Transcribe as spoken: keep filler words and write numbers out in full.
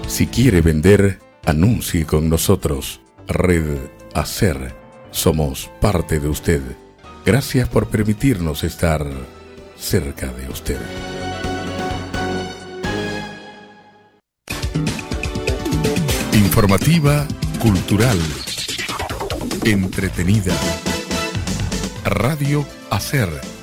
Si quiere vender, anuncie con nosotros. Red Hacer. Somos parte de usted. Gracias por permitirnos estar cerca de usted. Informativa, cultural, entretenida. Radio Hacer.